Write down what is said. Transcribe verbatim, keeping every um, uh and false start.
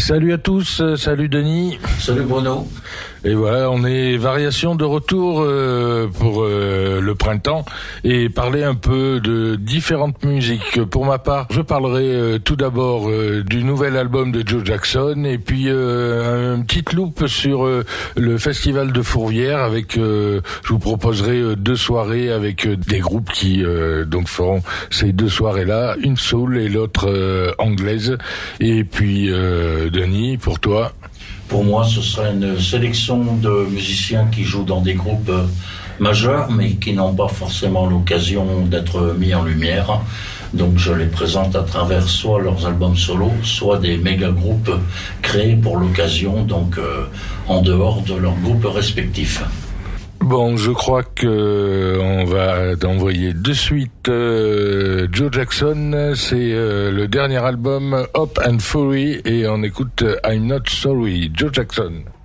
Salut à tous, euh, salut Denis. Salut Bruno. Et voilà, on est variation de retour euh, pour euh, le printemps et parler un peu de différentes musiques. Pour ma part, je parlerai euh, tout d'abord euh, du nouvel album de Joe Jackson et puis euh, une petite loupe sur euh, le festival de Fourvière avec, euh, je vous proposerai euh, deux soirées avec euh, des groupes qui euh, donc feront ces deux soirées-là, une soul et l'autre euh, anglaise. Et puis euh, Denis, pour toi? Pour moi, ce serait une sélection de musiciens qui jouent dans des groupes majeurs, mais qui n'ont pas forcément l'occasion d'être mis en lumière. Donc je les présente à travers soit leurs albums solo, soit des méga groupes créés pour l'occasion, donc euh, en dehors de leurs groupes respectifs. Bon, je crois que on va t'envoyer de suite euh, Joe Jackson. C'est euh, le dernier album Hope and Fury et on écoute I'm Not Sorry, Joe Jackson.